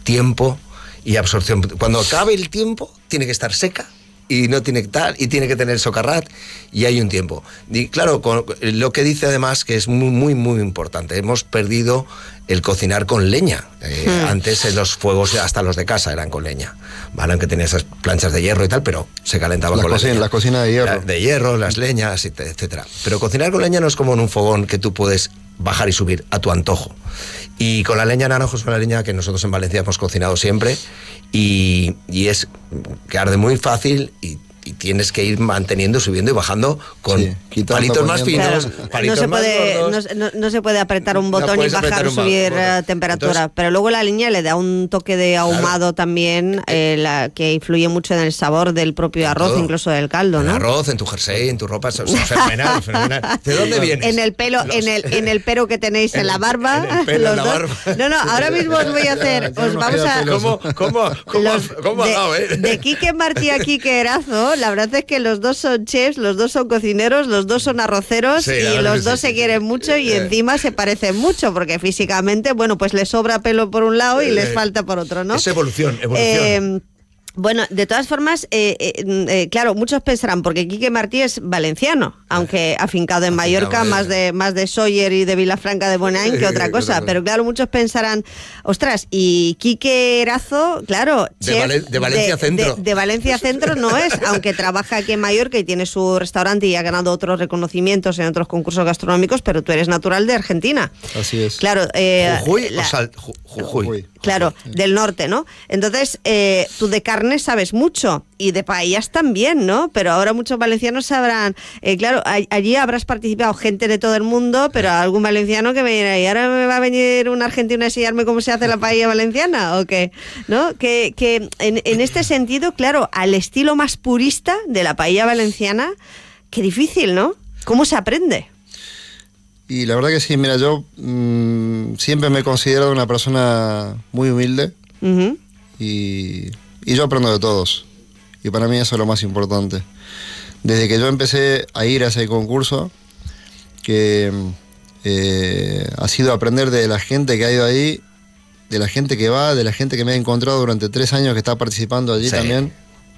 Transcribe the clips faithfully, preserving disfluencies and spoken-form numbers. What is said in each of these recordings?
tiempo y absorción. Cuando acabe el tiempo, tiene que estar seca y no tiene que tal, y tiene que tener socarrat, y hay un tiempo. Y claro, con, lo que dice además que es muy, muy, muy importante, hemos perdido el cocinar con leña. Eh, hmm. Antes en los fuegos, hasta los de casa eran con leña, ¿vale? Aunque tenía esas planchas de hierro y tal, pero se calentaba la con cocina, la leña. La cocina de hierro. La, de hierro, las leñas, etcétera. Pero cocinar con leña no es como en un fogón que tú puedes bajar y subir a tu antojo. Y con la leña naranjo es una leña que nosotros en Valencia hemos cocinado siempre, y, y es que arde muy fácil, y, y tienes que ir manteniendo, subiendo y bajando con sí, palitos más finos, claro. palitos no se más puede, gordos. No, no, no se puede apretar un botón no y bajar o subir botón. temperatura. Entonces, pero luego la leña le da un toque de ahumado, claro, también, eh, la, que influye mucho en el sabor del propio arroz, todo, incluso del caldo, ¿no? En arroz, en tu jersey, en tu ropa, es fenomenal, fenomenal. ¿De dónde vienes? En el pelo, Los, en el en el pelo que tenéis en, en la barba. En el pelo, en la barba. No, no, ahora mismo os voy a hacer, os vamos a... ¿Cómo, cómo, cómo, los, cómo de, ha dado, eh? De Quique Martí a Quique Erazo, la verdad es que los dos son chefs, los dos son cocineros, los dos son arroceros, sí, y los dos sí, se sí, quieren sí. mucho y eh. encima se parecen mucho, porque físicamente, bueno, pues les sobra pelo por un lado y eh. les falta por otro, ¿no? Es evolución, evolución. Eh, Bueno, de todas formas, eh, eh, eh, claro, muchos pensarán, porque Quique Martí es valenciano, aunque afincado en Mallorca, más de más de Sóller y de Vilafranca de Bonany que otra cosa, pero claro, muchos pensarán, ostras, y Quique Erazo, claro, de, chef Valen de Valencia de, Centro. De, de Valencia Centro no es, aunque trabaja aquí en Mallorca y tiene su restaurante y ha ganado otros reconocimientos en otros concursos gastronómicos, pero tú eres natural de Argentina. Así es. Claro, eh, Jujuy, la, o Sal, Jujuy. Jujuy. Claro, del norte, ¿no? Entonces, eh, tú de carne sabes mucho y de paellas también, ¿no? Pero ahora muchos valencianos sabrán, eh, claro, a, allí habrás participado gente de todo el mundo, pero algún valenciano que me dirá, ¿y ahora me va a venir un argentino a enseñarme cómo se hace la paella valenciana? ¿O qué? ¿No? Que, que en, en este sentido, claro, al estilo más purista de la paella valenciana, qué difícil, ¿no? ¿Cómo se aprende? Y la verdad que sí, mira, yo mmm, siempre me he considerado una persona muy humilde, uh-huh. y, y yo aprendo de todos. Y para mí eso es lo más importante. Desde que yo empecé a ir a ese concurso, que eh, ha sido aprender de la gente que ha ido ahí, de la gente que va, de la gente que me ha encontrado durante tres años que está participando allí, sí, también.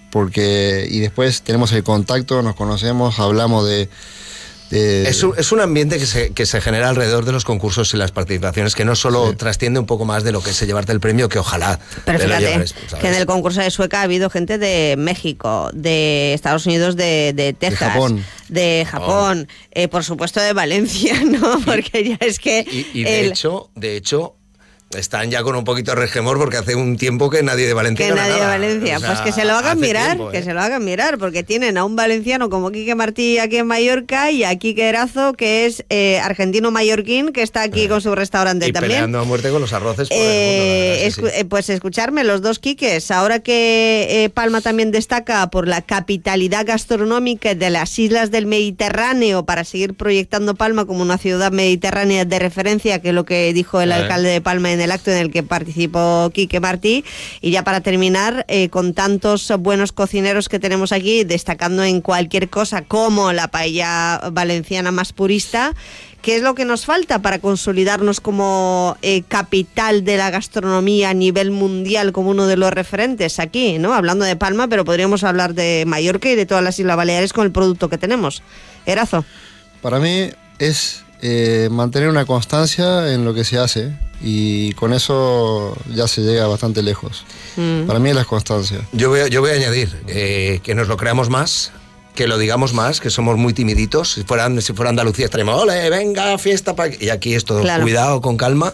Porque, y después tenemos el contacto, nos conocemos, hablamos de... De... Es, un, es un ambiente que se, que se genera alrededor de los concursos y las participaciones, que no solo sí. trasciende un poco más de lo que es llevarte el premio, que ojalá. Pero fíjate, lleves, que en el concurso de Sueca ha habido gente de México, de Estados Unidos, de, de Texas, de Japón, de Japón, eh, por supuesto de Valencia, ¿no? Porque ya es que... Y, y de, el... hecho, de hecho... están ya con un poquito de regemor porque hace un tiempo que nadie de Valencia que nadie nada. de Valencia, o sea, pues que se lo hagan mirar, tiempo, ¿eh? que se lo hagan mirar, porque tienen a un valenciano como Quique Martí aquí en Mallorca y a Quique Erazo, que es eh, argentino mallorquín, que está aquí eh. con su restaurante y también. Peleando a muerte con los arroces por eh, el mundo, escu- sí. Pues escucharme, los dos Quiques, ahora que eh, Palma también destaca por la capitalidad gastronómica de las islas del Mediterráneo, para seguir proyectando Palma como una ciudad mediterránea de referencia, que es lo que dijo el eh. alcalde de Palma en el acto en el que participó Quique Martí. Y ya para terminar, eh, con tantos buenos cocineros que tenemos aquí, destacando en cualquier cosa como la paella valenciana más purista, ¿qué es lo que nos falta para consolidarnos como eh, capital de la gastronomía a nivel mundial, como uno de los referentes aquí, ¿no? Hablando de Palma, pero podríamos hablar de Mallorca y de todas las Islas Baleares con el producto que tenemos. Erazo. Para mí es eh, mantener una constancia en lo que se hace, y con eso ya se llega bastante lejos. Mm. Para mí es la constancia. Yo voy, yo voy a añadir eh, que nos lo creamos más, que lo digamos más, que somos muy timiditos. Si fuera, si fuera Andalucía estaríamos, ole, venga, fiesta, pa... y aquí es todo claro. cuidado, con calma,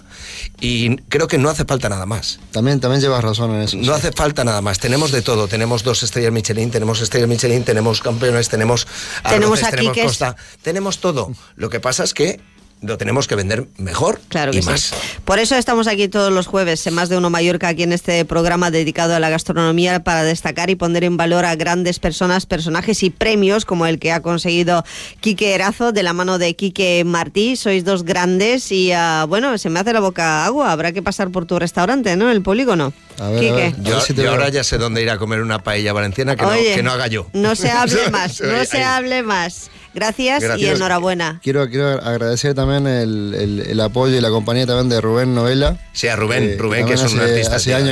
y creo que no hace falta nada más. También, también llevas razón en eso. No sí. hace falta nada más, tenemos de todo, tenemos dos estrellas Michelin, tenemos estrellas Michelin, tenemos campeones, tenemos tenemos arroces, aquí tenemos que costa, es... tenemos todo. Lo que pasa es que lo tenemos que vender mejor claro que y sí. más. Por eso estamos aquí todos los jueves en Más de Uno Mallorca, aquí en este programa dedicado a la gastronomía, para destacar y poner en valor a grandes personas, personajes y premios como el que ha conseguido Quique Erazo de la mano de Quique Martí. Sois dos grandes y uh, bueno, se me hace la boca agua. Habrá que pasar por tu restaurante, ¿no? El Polígono. A ver, Quique. a ver. Yo, si yo ahora ya sé dónde ir a comer una paella valenciana que, Oye, no, que no haga yo. No se hable más, no se hable más. Gracias, Gracias y enhorabuena. Quiero, quiero agradecer también el, el, el apoyo y la compañía también de Rubén Novela. Sí, a Rubén, eh, Rubén que es un hace, artista. Hace años